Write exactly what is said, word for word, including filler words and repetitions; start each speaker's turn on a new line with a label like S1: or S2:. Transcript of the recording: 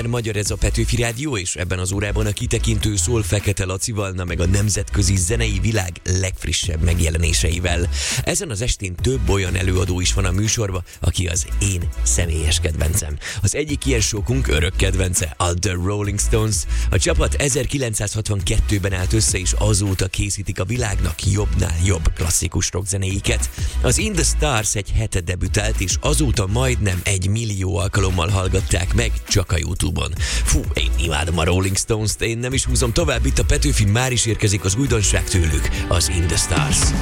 S1: minden magyar, ez a Petőfi Rádió, és ebben az órában a kitekintő szól Fekete Lacival, na meg a nemzetközi zenei világ legfrissebb megjelenéseivel. Ezen az estén több olyan előadó is van a műsorban, aki az én személyes kedvencem. Az egyik ilyen sokunk örök kedvence, a The Rolling Stones. A csapat ezerkilencszázhatvankettőben állt össze, és azóta készítik a világnak jobbnál jobb klasszikus rockzenéiket. Az In The Stars egy hete debütált, és azóta majdnem egy millió alkalommal hallgatták meg csak a YouTube-on. Fú, én imádom a Rolling Stones-t, én nem is húzom tovább, itt a Petőfi, már is érkezik az újdonság tőlük, az In The Stars.